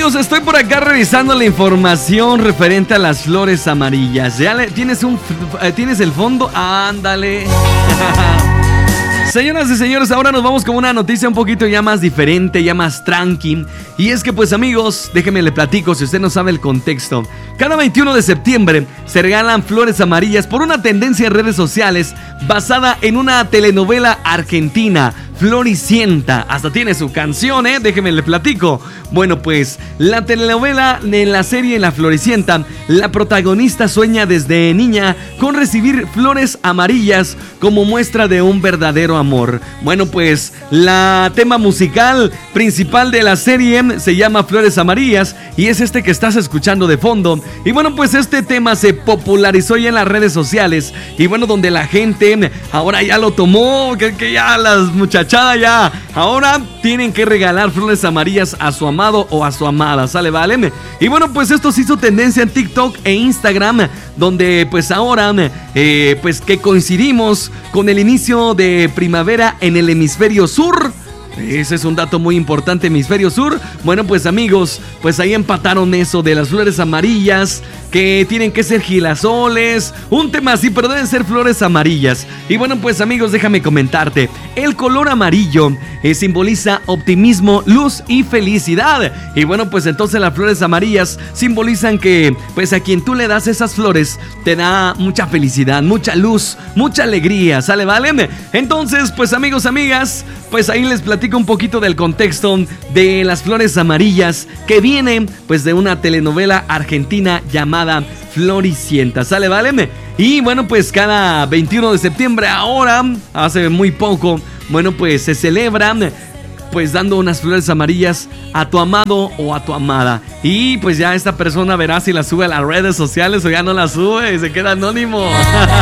amigos, estoy por acá revisando la información referente a las flores amarillas. ¿Ya tienes el fondo? Ándale. Señoras y señores, ahora nos vamos con una noticia un poquito ya más diferente, ya más tranqui. Y es que pues amigos, déjenme le platico si usted no sabe el contexto. Cada 21 de septiembre se regalan flores amarillas por una tendencia en redes sociales basada en una telenovela argentina, Floricienta. Hasta tiene su canción, déjenme le platico. Bueno, pues la telenovela, en la serie La Floricienta, la protagonista sueña desde niña con recibir flores amarillas como muestra de un verdadero amor. Bueno, pues la tema musical principal de la serie se llama Flores Amarillas y es este que estás escuchando de fondo. Y bueno, pues este tema se popularizó ya en las redes sociales y bueno, donde la gente ahora ya lo tomó, que ya las muchachadas ya ahora tienen que regalar flores amarillas a su amado o a su amada, ¿sale? ¿Vale? Y bueno, pues esto se hizo tendencia en TikTok e Instagram, donde pues ahora pues que coincidimos con el inicio de primavera en el hemisferio sur. Ese es un dato muy importante, hemisferio sur. Bueno, pues amigos, pues ahí empataron eso de las flores amarillas, que tienen que ser girasoles, un tema así, pero deben ser flores amarillas. Y bueno, pues amigos, déjame comentarte, el color amarillo simboliza optimismo, luz y felicidad. Y bueno, pues entonces las flores amarillas simbolizan que pues a quien tú le das esas flores te da mucha felicidad, mucha luz, mucha alegría, ¿sale? ¿Vale? Entonces, pues amigos, amigas, pues ahí les platico un poquito del contexto de las flores amarillas que vienen pues de una telenovela argentina llamada Floricienta, ¿sale? ¿Vale? Y bueno, pues cada 21 de septiembre ahora, hace muy poco, bueno, pues se celebra pues dando unas flores amarillas a tu amado o a tu amada. Y pues ya esta persona verá si la sube a las redes sociales o ya no la sube y se queda anónimo.